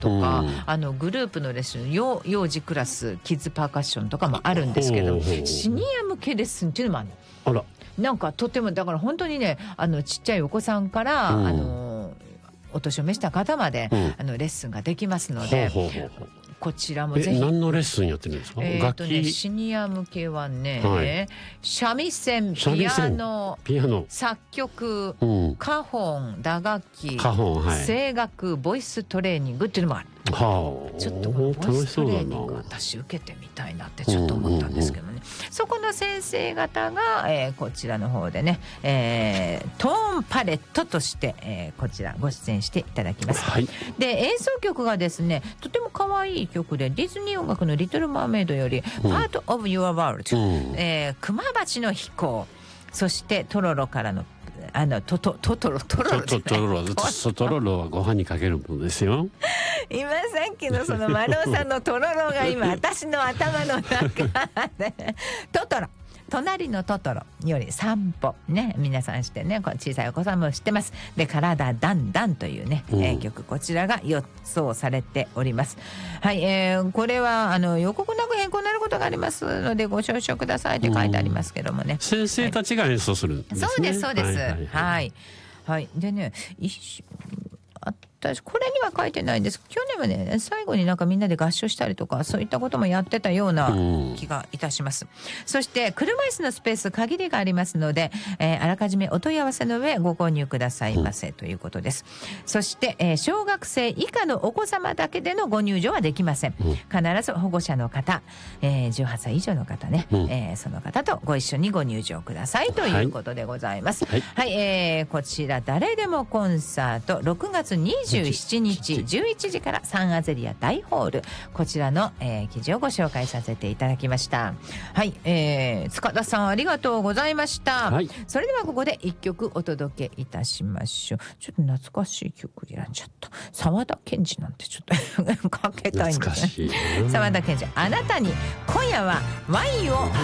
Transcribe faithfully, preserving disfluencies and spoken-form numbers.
とか、 うん、 あのグループのレッスン、幼幼児クラスキッズパーカッションとかもあるんですけど、シニア向けレッスンっていうのもあるの。 あら、 なんかとてもだから本当にね、あのちっちゃいお子さんから、うん、あのお年を召した方まで、うん、あのレッスンができますので、ほうほうほうほう、こちらもぜひ。 何のレッスンやってるんですか？ えーとね、 楽器シニア向けはね、 はい、 三味線、ピアノ、 ピアノ、 作曲、うん、カホン、打楽器、 カホン、はい、 声楽、ボイストレーニングっていうのもある。 はあ、 ちょっとボイストレーニング私受けてみたいなってちょっと思ったんですけどね、うんうんうん、そこの先生方が、えー、こちらの方でね、えー、トーンパレットとして、えー、こちらご出演していただきます、はい、で演奏曲がですねとても可愛い曲で、ディズニー音楽のリトルマーメイドより、うん、Part of Your World、うん、えー、クマバチの飛行、そしてトロロからのあのトトトトロトロロトトロロトロロはご飯にかけるものですよ。 今さっきのその丸尾さんのトロロが今私の頭の中でトトロ、隣のトトロより散歩ね、皆さんしてね、小さいお子さんも知ってます。で、体だんだんというね、うん、えー、曲、こちらが予想されております。はい、えー、これはあの予告なく変更になることがありますのでご少々くださいって書いてありますけどもね、うん、 先生たちが演奏するんですね。 そうですそうです、はいはいはい、はい、はい、でね、一私これには書いてないんです。去年はね、最後になんかみんなで合唱したりとかそういったこともやってたような気がいたします、うん、そして車椅子のスペース限りがありますので、えー、あらかじめお問い合わせの上ご購入くださいませ、うん、ということです。そして、えー、小学生以下のお子様だけでのご入場はできません、うん、必ず保護者の方、えー、じゅうはっさい以上の方ね、うん、えー、その方とご一緒にご入場くださいということでございます。はい、はい、えー、こちら誰でもコンサートろくがつにじゅうしちにちじゅういちじからサンアゼリア大ホール、こちらの、えー、記事をご紹介させていただきました。はい、えー、塚田さんありがとうございました、はい、それではここで一曲お届けいたしましょう。ちょっと懐かしい曲選んじゃった。沢田研二なんてちょっとかけたいんですね。澤田研二、あなたに今夜はワインを